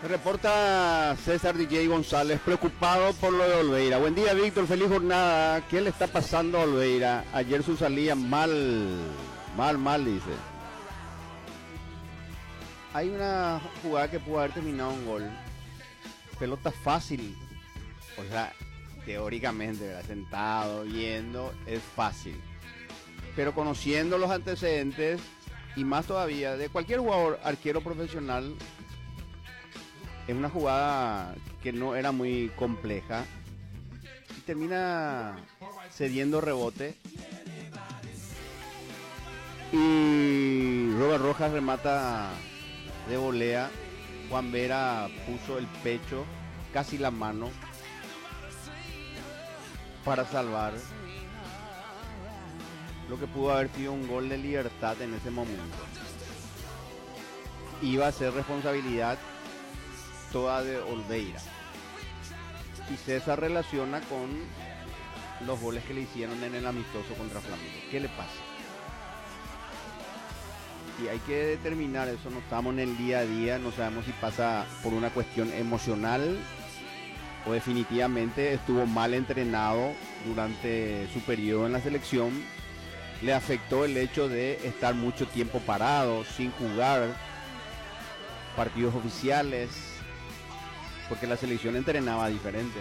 Reporta César DJ González, preocupado por lo de Olveira. Buen día, Víctor, feliz jornada. ¿Qué le está pasando a Olveira? Ayer su salida mal, dice. Hay una jugada que pudo haber terminado un gol. Pelota fácil. O sea, teóricamente, ¿verdad? Sentado, viendo, es fácil. Pero conociendo los antecedentes, y más todavía, de cualquier jugador arquero profesional, es una jugada que no era muy compleja y termina cediendo rebote y Robert Rojas remata de volea. Juan Vera puso el pecho, casi la mano, para salvar lo que pudo haber sido un gol de libertad en ese momento. Iba a ser responsabilidad toda de Olveira, y César relaciona con los goles que le hicieron en el amistoso contra Flamengo. ¿Qué le pasa? Y hay que determinar eso. No estamos en el día a día, no sabemos si pasa por una cuestión emocional o definitivamente estuvo mal entrenado durante su periodo en la selección. Le afectó el hecho de estar mucho tiempo parado, sin jugar partidos oficiales, porque la selección entrenaba diferente.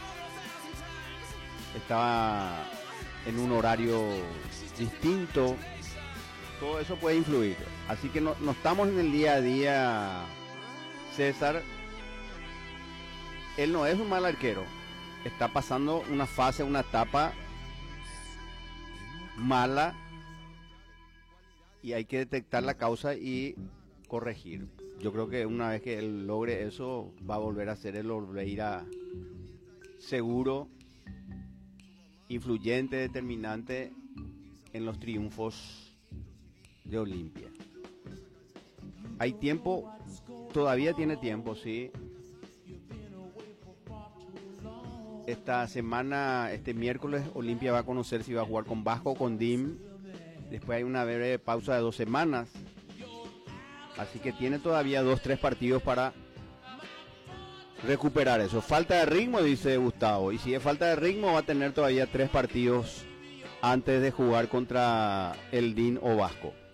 Estaba en un horario distinto. Todo eso puede influir. Así que no estamos en el día a día, César. Él no es un mal arquero. Está pasando una fase, una etapa mala, y hay que detectar la causa y corregir. Yo creo que una vez que él logre eso, va a volver a ser el Olveira seguro, influyente, determinante en los triunfos de Olimpia. Hay tiempo, todavía tiene tiempo, sí. Esta semana, este miércoles, Olimpia va a conocer si va a jugar con Vasco o con DIM. Después hay una breve pausa de 2 semanas. Así que tiene todavía 2-3 partidos para recuperar eso. Falta de ritmo, dice Gustavo. Y si es falta de ritmo, va a tener todavía 3 partidos antes de jugar contra el DIM o Vasco.